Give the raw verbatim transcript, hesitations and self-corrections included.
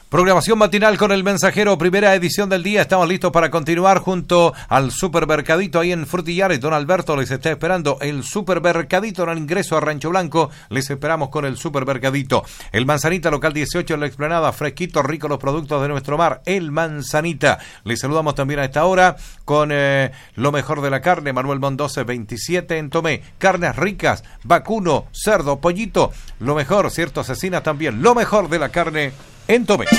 Programación matinal con El Mensajero, primera edición del día. Estamos listos para continuar junto al Supermercadito ahí en Frutillar. Don Alberto les está esperando. El Supermercadito en el ingreso a Rancho Blanco. Les esperamos con el Supermercadito. El Manzanita, local dieciocho en la Explanada. Fresquito, rico los productos de nuestro mar. El Manzanita. Les saludamos también a esta hora con eh, lo mejor de la carne. Manuel Mondoce veintisiete en Tomé. Carnes ricas, vacuno, cerdo, pollito. Lo mejor, cierto, asesina también. Lo mejor de la carne en Tomé.